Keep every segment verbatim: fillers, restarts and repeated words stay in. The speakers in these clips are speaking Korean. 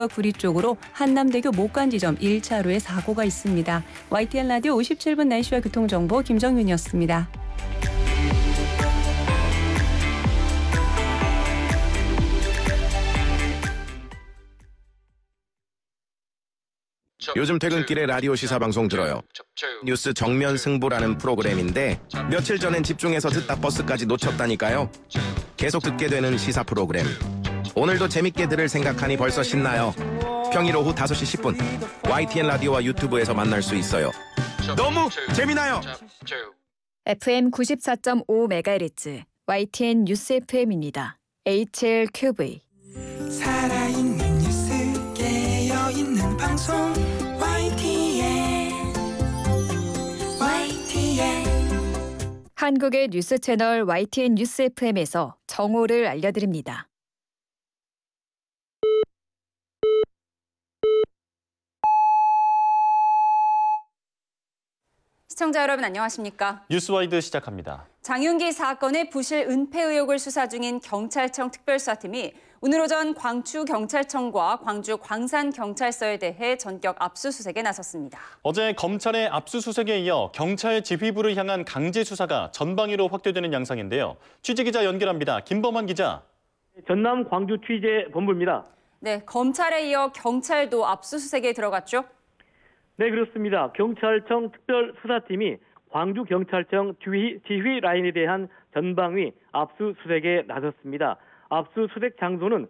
구리 쪽으로 한남대교 목간 지점 일 차로에 사고가 있습니다. 와이티엔 라디오 오십칠 분 날씨와 교통정보 김정윤이었습니다. 요즘 퇴근길에 라디오 시사방송 들어요. 뉴스 정면 승부라는 프로그램인데 며칠 전엔 집중해서 듣다 버스까지 놓쳤다니까요. 계속 듣게 되는 시사 프로그램. 오늘도 재밌게 들을 생각하니 벌써 신나요. 평일 오후 다섯 시 십 분 와이티엔 라디오와 유튜브에서 만날 수 있어요. 너무 재미나요. 에프엠 구십사 점 오 메가헤르츠 와이티엔 뉴스 에프엠입니다. 에이치엘큐브이 살아있는 뉴스 깨어있는 방송 와이티엔 와이티엔 한국의 뉴스 채널 와이티엔 뉴스 에프엠에서 정오를 알려드립니다. 시청자 여러분 안녕하십니까? 뉴스와이드 시작합니다. 장윤기 사건의 부실 은폐 의혹을 수사 중인 경찰청 특별수사팀이 오늘 오전 광주경찰청과 광주 광산경찰서에 대해 전격 압수수색에 나섰습니다. 어제 검찰의 압수수색에 이어 경찰 지휘부를 향한 강제 수사가 전방위로 확대되는 양상인데요. 취재기자 연결합니다. 김범환 기자. 전남 광주 취재본부입니다. 네, 검찰에 이어 경찰도 압수수색에 들어갔죠? 네, 그렇습니다. 경찰청 특별수사팀이 광주경찰청 지휘, 지휘 라인에 대한 전방위 압수수색에 나섰습니다. 압수수색 장소는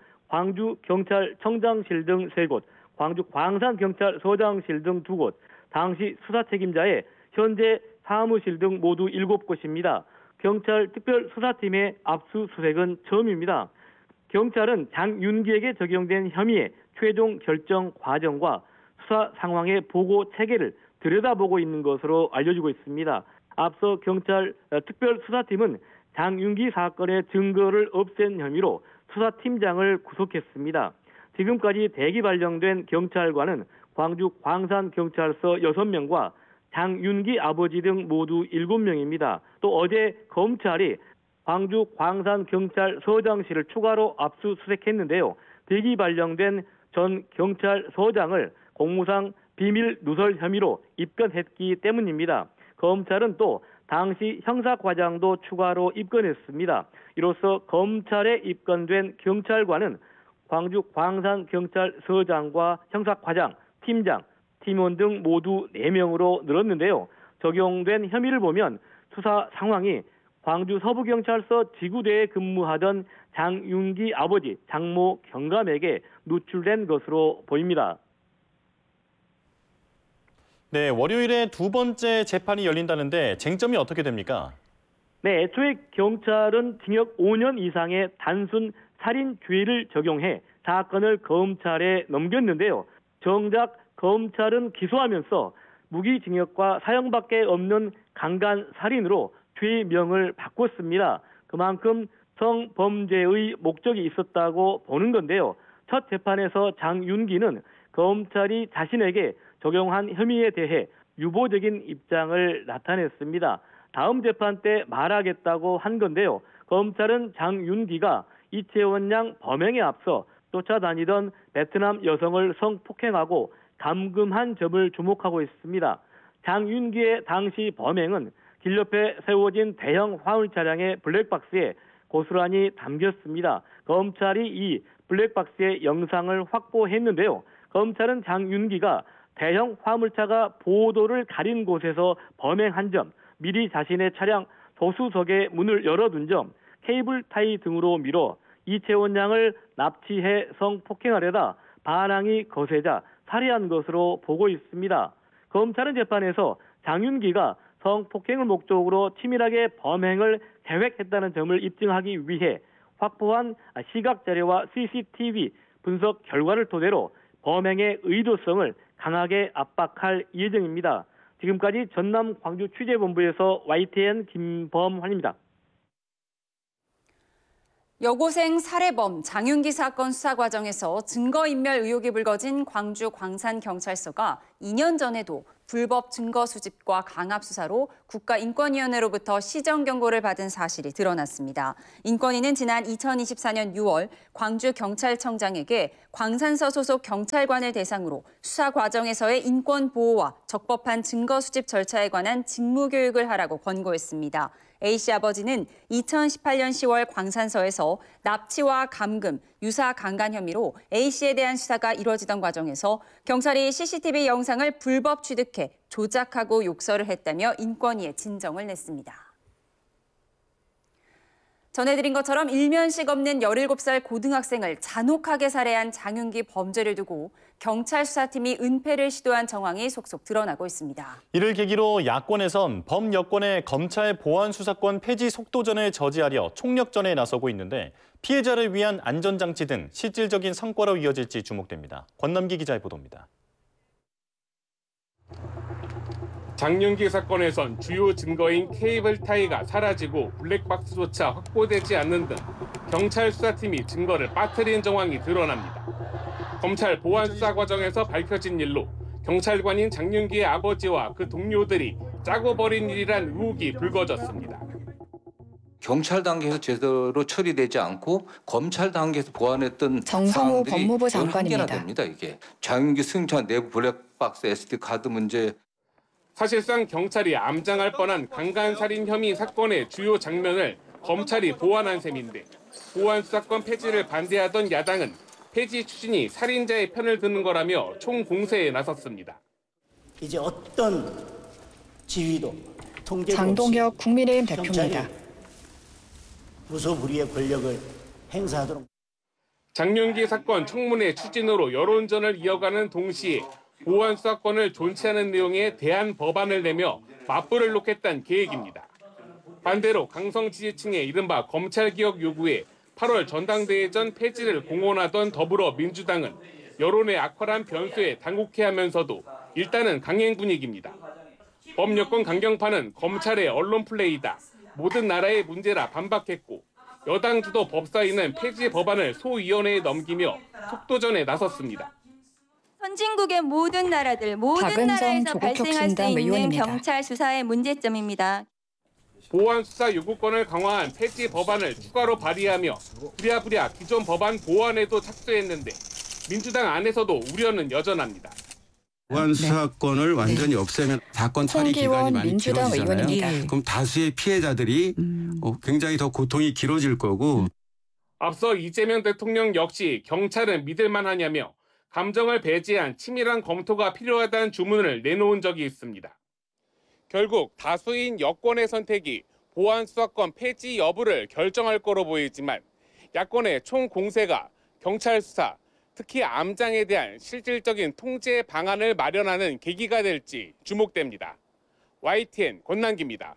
광주경찰청장실 등 세 곳, 광주 광산경찰서장실 등 두 곳, 당시 수사 책임자의 현재 사무실 등 모두 일곱 곳입니다. 경찰 특별수사팀의 압수수색은 처음입니다. 경찰은 장윤기에게 적용된 혐의의 최종 결정 과정과 수사 상황의 보고 체계를 들여다보고 있는 것으로 알려지고 있습니다. 앞서 경찰 특별수사팀은 장윤기 사건의 증거를 없앤 혐의로 수사팀장을 구속했습니다. 지금까지 대기 발령된 경찰관은 광주 광산경찰서 여섯 명과 장윤기 아버지 등 모두 일곱 명입니다. 또 어제 검찰이 광주 광산경찰서장실을 추가로 압수수색했는데요. 대기 발령된 전 경찰서장을 공무상 비밀 누설 혐의로 입건했기 때문입니다. 검찰은 또 당시 형사과장도 추가로 입건했습니다. 이로써 검찰에 입건된 경찰관은 광주 광산경찰서장과 형사과장, 팀장, 팀원 등 모두 네 명으로 늘었는데요. 적용된 혐의를 보면 수사 상황이 광주 서부경찰서 지구대에 근무하던 장윤기 아버지 장모 경감에게 누출된 것으로 보입니다. 네, 월요일에 두 번째 재판이 열린다는데 쟁점이 어떻게 됩니까? 네, 애초에 경찰은 징역 오 년 이상의 단순 살인죄를 적용해 사건을 검찰에 넘겼는데요. 정작 검찰은 기소하면서 무기징역과 사형밖에 없는 강간살인으로 죄명을 바꿨습니다. 그만큼 성범죄의 목적이 있었다고 보는 건데요. 첫 재판에서 장윤기는 검찰이 자신에게 적용한 혐의에 대해 유보적인 입장을 나타냈습니다. 다음 재판 때 말하겠다고 한 건데요. 검찰은 장윤기가 이채원 양 범행에 앞서 쫓아다니던 베트남 여성을 성폭행하고 감금한 점을 주목하고 있습니다. 장윤기의 당시 범행은 길 옆에 세워진 대형 화물 차량의 블랙박스에 고스란히 담겼습니다. 검찰이 이 블랙박스의 영상을 확보했는데요. 검찰은 장윤기가 대형 화물차가 보도를 가린 곳에서 범행한 점, 미리 자신의 차량 조수석의 문을 열어둔 점, 케이블 타이 등으로 미뤄 이채원 양을 납치해 성폭행하려다 반항이 거세자 살해한 것으로 보고 있습니다. 검찰은 재판에서 장윤기가 성폭행을 목적으로 치밀하게 범행을 계획했다는 점을 입증하기 위해 확보한 시각 자료와 씨씨티비 분석 결과를 토대로 범행의 의도성을 강하게 압박할 예정입니다. 지금까지 전남 광주 취재본부에서 와이티엔 김범환입니다. 여고생 살해범 장윤기 사건 수사 과정에서 증거인멸 의혹이 불거진 광주 광산경찰서가 이 년 전에도 불법 증거 수집과 강압 수사로 국가인권위원회로부터 시정 경고를 받은 사실이 드러났습니다. 인권위는 지난 이천이십사 년 유월 광주경찰청장에게 광산서 소속 경찰관을 대상으로 수사 과정에서의 인권 보호와 적법한 증거 수집 절차에 관한 직무 교육을 하라고 권고했습니다. A씨 아버지는 이천십팔 년 시월 광산서에서 납치와 감금, 유사 강간 혐의로 A씨에 대한 수사가 이뤄지던 과정에서 경찰이 씨씨티비 영상을 불법 취득해 조작하고 욕설을 했다며 인권위에 진정을 냈습니다. 전해드린 것처럼 일면식 없는 열일곱 살 고등학생을 잔혹하게 살해한 장윤기 범죄를 두고 경찰 수사팀이 은폐를 시도한 정황이 속속 드러나고 있습니다. 이를 계기로 야권에선 범여권의 검찰 보안 수사권 폐지 속도전을 저지하려 총력전에 나서고 있는데 피해자를 위한 안전장치 등 실질적인 성과로 이어질지 주목됩니다. 권남기 기자의 보도입니다. 장윤기 사건에선 주요 증거인 케이블 타이가 사라지고 블랙박스조차 확보되지 않는 등 경찰 수사팀이 증거를 빠뜨린 정황이 드러납니다. 검찰 보안 수사 과정에서 밝혀진 일로 경찰관인 장윤기의 아버지와 그 동료들이 짜고 벌인 일이란 의혹이 불거졌습니다. 경찰 단계에서 제대로 처리되지 않고 검찰 단계에서 보완했던 정성호 법무부 장관입니다. 됩니다, 이게. 장윤기 승차 내부 블랙박스 에스디 카드 문제. 사실상 경찰이 암장할 뻔한 강간살인 혐의 사건의 주요 장면을 검찰이 보완한 셈인데 보안 수사권 폐지를 반대하던 야당은 폐지 추진이 살인자의 편을 드는 거라며 총공세에 나섰습니다. 이제 어떤 지휘도 통제도 장동혁 국민의힘 대표입니다. 무소불위의 권력을 행사하도록. 장윤기 사건 청문회 추진으로 여론전을 이어가는 동시에 보안 수사권을 존치하는 내용의 대안 법안을 내며 맞불을 놓겠다는 계획입니다. 반대로 강성 지지층의 이른바 검찰개혁 요구에 팔월 전당대회 전 폐지를 공언하던 더불어민주당은 여론의 악화란 변수에 당혹해하면서도 일단은 강행 분위기입니다. 범여권 강경파는 검찰의 언론 플레이다, 모든 나라의 문제라 반박했고 여당 주도 법사위는 폐지 법안을 소위원회에 넘기며 속도전에 나섰습니다. 선진국의 모든 나라들, 모든 나라에서 발생할 수 있는 의원입니다. 경찰 수사의 문제점입니다. 보안 수사 요구권을 강화한 폐지 법안을 추가로 발의하며 부랴부랴 기존 법안 보완에도 착수했는데 민주당 안에서도 우려는 여전합니다. 보안 수사권을 네. 완전히 없애면 사건 처리 기간이 많이 민주당 길어지잖아요. 의원입니다. 그럼 다수의 피해자들이 음. 어, 굉장히 더 고통이 길어질 거고. 앞서 이재명 대통령 역시 경찰은 믿을 만하냐며 감정을 배제한 치밀한 검토가 필요하다는 주문을 내놓은 적이 있습니다. 결국 다수인 여권의 선택이 보안 수사권 폐지 여부를 결정할 거로 보이지만 야권의 총공세가 경찰 수사, 특히 암장에 대한 실질적인 통제 방안을 마련하는 계기가 될지 주목됩니다. 와이티엔 권남기입니다.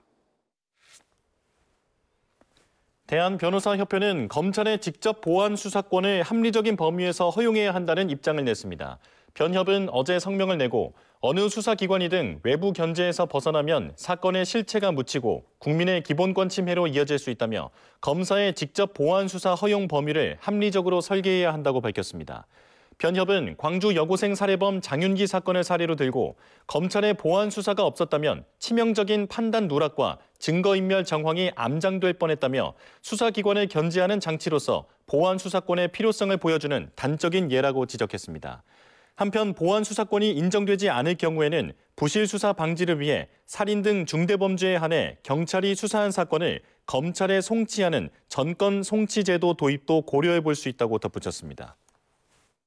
대한변호사협회는 검찰의 직접 보안 수사권을 합리적인 범위에서 허용해야 한다는 입장을 냈습니다. 변협은 어제 성명을 내고 어느 수사기관이든 외부 견제에서 벗어나면 사건의 실체가 묻히고 국민의 기본권 침해로 이어질 수 있다며 검사의 직접 보안 수사 허용 범위를 합리적으로 설계해야 한다고 밝혔습니다. 변협은 광주 여고생 살해범 장윤기 사건을 사례로 들고 검찰의 보안 수사가 없었다면 치명적인 판단 누락과 증거인멸 정황이 암장될 뻔했다며 수사기관을 견제하는 장치로서 보안 수사권의 필요성을 보여주는 단적인 예라고 지적했습니다. 한편 보안 수사권이 인정되지 않을 경우에는 부실 수사 방지를 위해 살인 등 중대범죄에 한해 경찰이 수사한 사건을 검찰에 송치하는 전권 송치 제도 도입도 고려해 볼 수 있다고 덧붙였습니다.